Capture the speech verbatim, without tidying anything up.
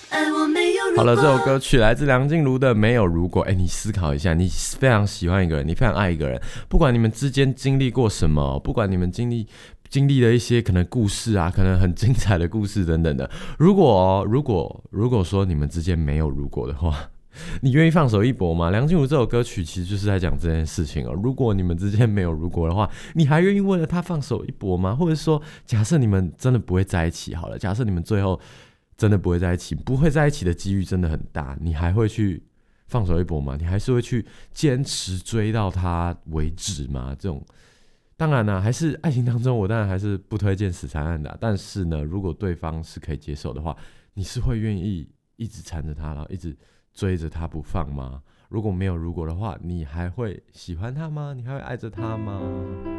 爱我没有如果。 好了，这首歌曲来自梁静茹的《没有如果》。哎，你思考一下，你非常喜欢一个人，你非常爱一个人，不管你们之间经历过什么，不管你们经历经历了一些可能故事啊，可能很精彩的故事等等的。如果、哦、如果如果说你们之间没有如果的话，你愿意放手一搏吗？梁静茹这首歌曲其实就是在讲这件事情哦。如果你们之间没有如果的话，你还愿意为了他放手一搏吗？或者说，假设你们真的不会在一起好了，假设你们最后真的不会在一起，不会在一起的几率真的很大，你还会去放手一搏吗？你还是会去坚持追到他为止吗？这种当然啦、啊，还是爱情当中，我当然还是不推荐死缠烂打。但是呢，如果对方是可以接受的话，你是会愿意一直缠着他，然后一直追着他不放吗？如果没有如果的话，你还会喜欢他吗？你还会爱着他吗？